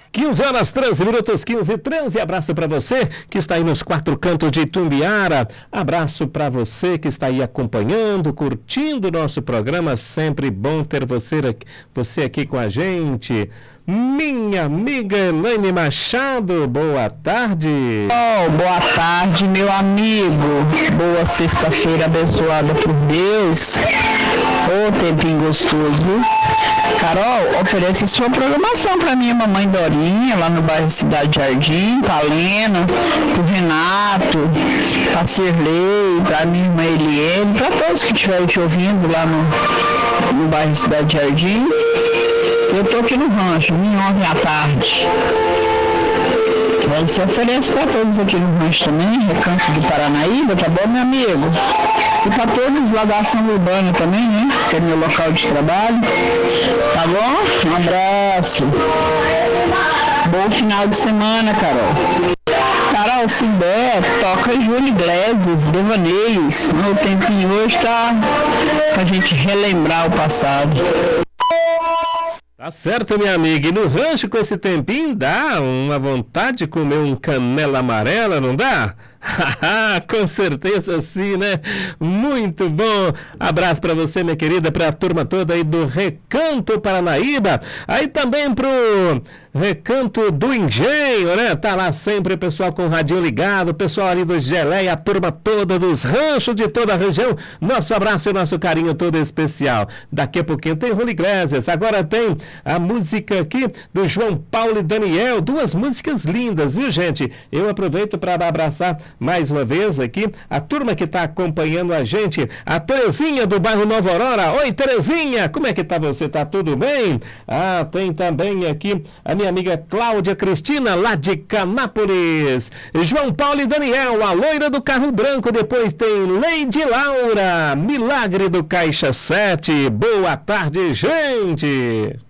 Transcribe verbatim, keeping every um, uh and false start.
quinze horas, treze minutos, quinze e treze. Abraço para você que está aí nos quatro cantos de Itumbiara. Abraço para você que está aí acompanhando, curtindo o nosso programa. Sempre bom ter você aqui, você aqui com a gente. Minha amiga Elaine Machado, boa tarde. Oh, boa tarde, meu amigo. Boa sexta-feira abençoada por Deus. Ô, oh, tempinho gostoso, viu? Carol, oferece sua programação para minha mamãe Dorinha, lá no bairro Cidade Jardim, para a Lena, para o Renato, para a Cirlei, para a minha irmã Eliene, para todos que estiverem te ouvindo lá no, no bairro Cidade Jardim. Eu estou aqui no rancho, ontem à tarde. Ele se oferece para todos aqui no rancho também, Recanto do Paranaíba, tá bom, meu amigo? E para todos lá da Ação Urbana também, né? Que é meu local de trabalho. Tá bom? Um abraço. Bom final de semana, Carol. Carol, se der, toca Júlio Iglesias, Devaneios. O tempinho hoje tá pra gente relembrar o passado. Tá certo, minha amiga. E no rancho com esse tempinho dá uma vontade de comer um canela amarela, não dá? Com certeza sim, né? Muito bom. Abraço para você, minha querida, para a turma toda aí do Recanto Paranaíba. Aí também pro Recanto do Engenho, né? Tá lá sempre o pessoal com o radinho ligado, o pessoal ali do Geleia, a turma toda dos ranchos de toda a região. Nosso abraço e nosso carinho todo especial. Daqui a pouquinho tem Júlio Iglesias. Agora tem a música aqui do João Paulo e Daniel. Duas músicas lindas, viu, gente? Eu aproveito para abraçar mais uma vez aqui a turma que está acompanhando a gente, a Terezinha do bairro Nova Aurora. Oi, Terezinha, como é que tá você? Tá tudo bem? Ah, tem também aqui a minha amiga Cláudia Cristina, lá de Canápolis. João Paulo e Daniel, a loira do carro branco. Depois tem Leide Laura, Milagre do Caixa sete. Boa tarde, gente!